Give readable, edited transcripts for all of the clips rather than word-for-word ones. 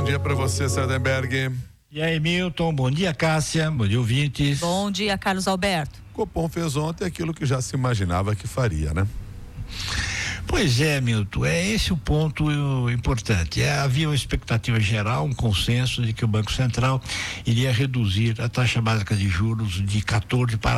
dia para você, Sardenberg. E aí, Milton, bom dia, Cássia, bom dia, ouvintes. Bom dia, Carlos Alberto. Copom fez ontem aquilo que já se imaginava que faria, né? Pois é, Milton, é esse o ponto importante. Havia uma expectativa geral, um consenso de que o Banco Central iria reduzir a taxa básica de juros de 14% para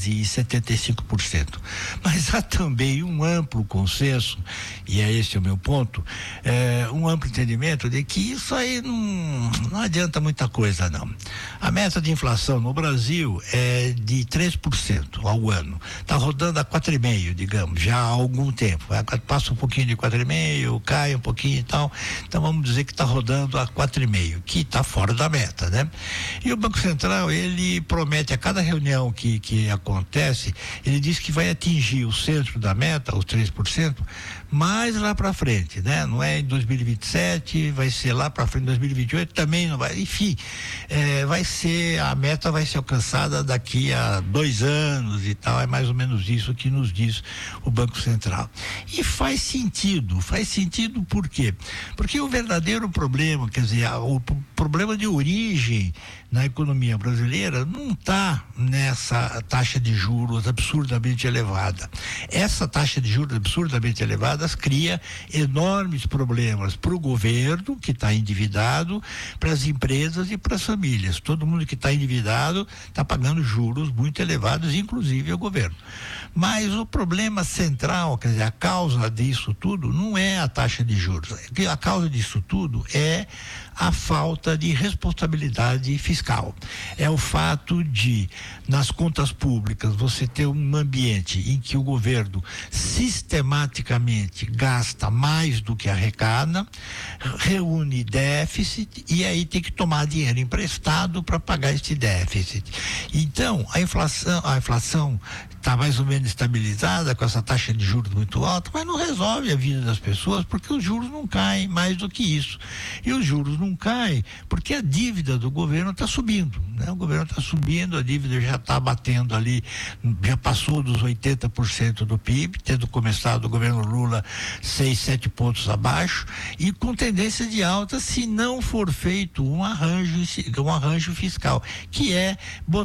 13,75%. Mas há também um amplo consenso, e é esse o meu ponto, um amplo entendimento de que isso aí não adianta muita coisa, não. A meta de inflação no Brasil é de 3% ao ano. Está rodando a 4,5%, digamos, já há algum tempo. Passa um pouquinho de 4,5%, cai um pouquinho e tal. Então vamos dizer que está rodando a 4,5%, que está fora da meta, né? E o Banco Central, ele promete a cada reunião que acontece, ele diz que vai atingir o centro da meta, os 3%, mais lá para frente, né? Não é em 2027, vai ser lá para frente, 2028 também não vai, enfim, a meta vai ser alcançada daqui a 2 anos e tal, é mais ou menos isso que nos diz o Banco Central. E faz sentido por quê? Porque o verdadeiro problema, quer dizer, o problema de origem na economia brasileira não está nessa taxa de juros absurdamente elevada. Essa taxa de juros absurdamente elevada cria enormes problemas para o governo, que está endividado, para as empresas e para as famílias. Todo mundo que está endividado está pagando juros muito elevados, inclusive o governo. Mas o problema central, quer dizer, a causa disso tudo não é a taxa de juros. A causa disso tudo é a falta de responsabilidade fiscal. É o fato de, nas contas públicas, você ter um ambiente em que o governo sistematicamente gasta mais do que arrecada, reúne déficit e aí tem que tomar dinheiro emprestado para pagar esse déficit. Então, a inflação está mais ou menos estabilizada com essa taxa de juros muito alta, mas não resolve a vida das pessoas porque os juros não caem mais do que isso. E os juros não caem porque a dívida do governo está subindo, né? O governo está subindo, a dívida já está batendo ali, já passou dos 80% do PIB, tendo começado o governo Lula 6, 7 pontos abaixo e com tendência de alta se não for feito um arranjo fiscal, que é